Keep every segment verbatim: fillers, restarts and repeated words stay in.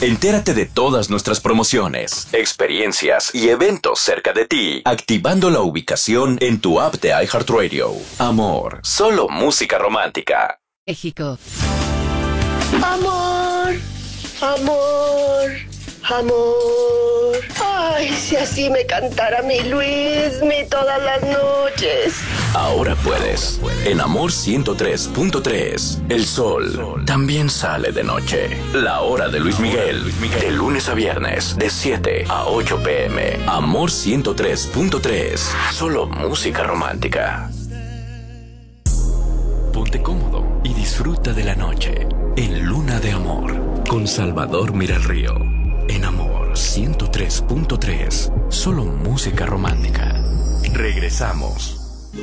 Entérate de todas nuestras promociones, experiencias y eventos cerca de ti, activando la ubicación en tu app de iHeartRadio. Amor, solo música romántica. México. Amor, amor, amor. Ay, si así me cantara mi Luismi todas las noches. Ahora puedes. En Amor ciento tres punto tres, el sol también sale de noche. La hora de Luis Miguel, de lunes a viernes, de siete a ocho pm. Amor ciento tres punto tres, solo música romántica. Ponte cómodo y disfruta de la noche en Luna de Amor con Salvador Miralrío. En Amor ciento tres punto tres, solo música romántica. Regresamos.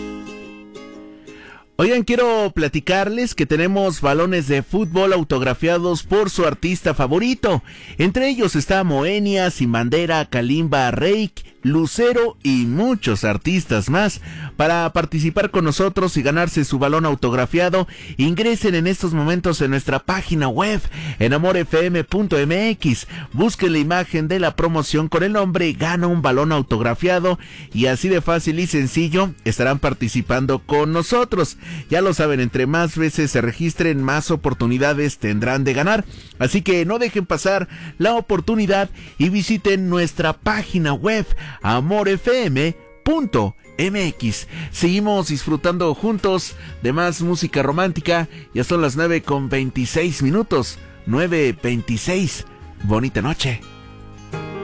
Oigan, quiero platicarles que tenemos balones de fútbol autografiados por su artista favorito. Entre ellos está Moenia, Sin Bandera, Kalimba, Reik, Lucero y muchos artistas más. Para participar con nosotros y ganarse su balón autografiado, ingresen en estos momentos en nuestra página web en amor f m punto m x. Busquen la imagen de la promoción con el nombre Gana un balón autografiado y así de fácil y sencillo estarán participando con nosotros. Ya lo saben, entre más veces se registren, más oportunidades tendrán de ganar. Así que no dejen pasar la oportunidad y visiten nuestra página web amor f m punto m x. Seguimos disfrutando juntos de más música romántica. Ya son las nueve con veintiséis minutos. nueve veintiséis. Bonita noche.